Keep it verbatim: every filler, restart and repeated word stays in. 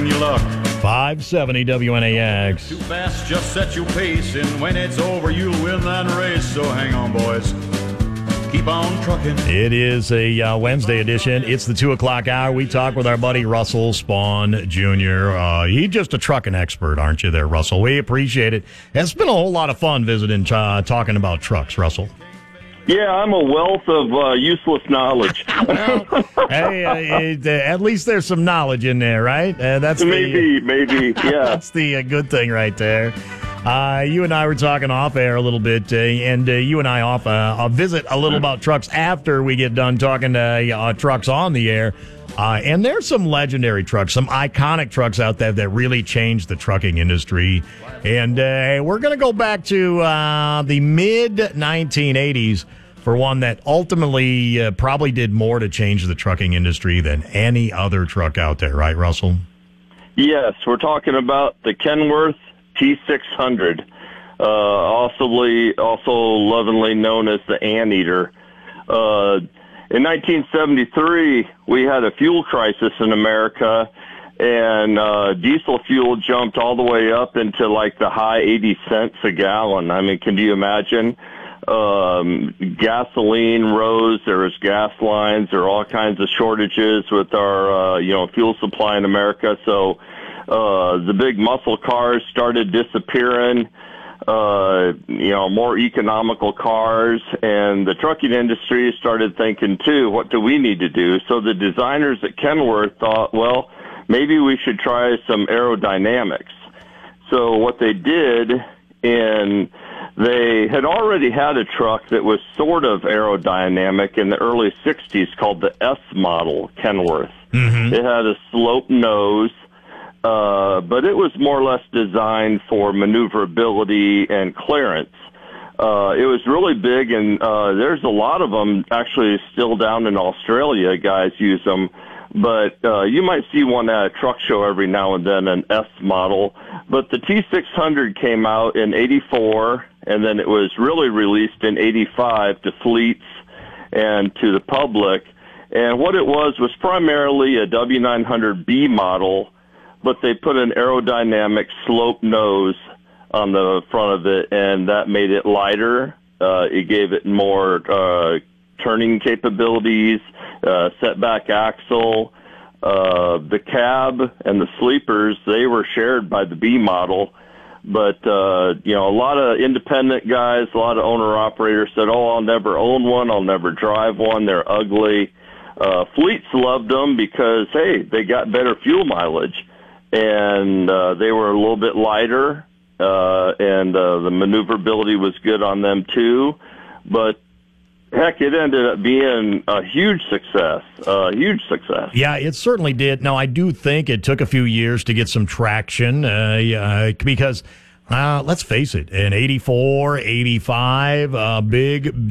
wishing you luck. five seventy W N A X. Too fast, just set your pace, and when it's over, you'll win that race. So hang on, boys. Keep on trucking. It is a uh, Wednesday edition. It's the two o'clock hour. We talk with our buddy Russell Spawn Junior Uh, he's just a trucking expert, aren't you there, Russell? We appreciate it. It's been a whole lot of fun visiting, uh, talking about trucks, Russell. Yeah, I'm a wealth of uh, useless knowledge. Well, hey, uh, it, uh, at least there's some knowledge in there, right? Uh, that's maybe, the, maybe, yeah. That's the uh, good thing right there. Uh, you and I were talking off air a little bit, uh, and uh, you and I off. Uh, I'll visit a little about trucks after we get done talking to uh, trucks on the air. Uh, and there's some legendary trucks, some iconic trucks out there that really changed the trucking industry. And uh, we're going to go back to uh, the mid nineteen eighties for one that ultimately uh, probably did more to change the trucking industry than any other truck out there, right, Russell? Yes, we're talking about the Kenworth T six hundred, uh, also, also lovingly known as the Anteater. Uh, in nineteen seventy-three, we had a fuel crisis in America, and uh, diesel fuel jumped all the way up into like the high eighty cents a gallon. I mean, can you imagine? Um, gasoline rose. There was gas lines. There were all kinds of shortages with our, uh, you know, fuel supply in America. So, Uh, the big muscle cars started disappearing, uh, you know, more economical cars, and the trucking industry started thinking, too, what do we need to do? So the designers at Kenworth thought, well, maybe we should try some aerodynamics. So what they did, and they had already had a truck that was sort of aerodynamic in the early sixties called the S model Kenworth. Mm-hmm. It had a sloped nose. Uh, but it was more or less designed for maneuverability and clearance. Uh, it was really big, and uh, there's a lot of them actually still down in Australia. Guys use them, but uh, you might see one at a truck show every now and then, an S model. But the T six hundred came out in eighty-four, and then it was really released in eighty-five to fleets and to the public. And what it was was primarily a W nine hundred B model, but they put an aerodynamic slope nose on the front of it, and that made it lighter. Uh, it gave it more uh, turning capabilities, uh, setback axle. Uh, the cab and the sleepers, they were shared by the B model. But, uh, you know, a lot of independent guys, a lot of owner-operators said, oh, I'll never own one, I'll never drive one, they're ugly. Uh, fleets loved them because, hey, they got better fuel mileage. And uh, they were a little bit lighter, uh, and uh, the maneuverability was good on them too. But heck, it ended up being a huge success, a huge success. Yeah, it certainly did. Now, I do think it took a few years to get some traction uh, uh, because, uh, let's face it, in eighty-four, eighty-five, uh, big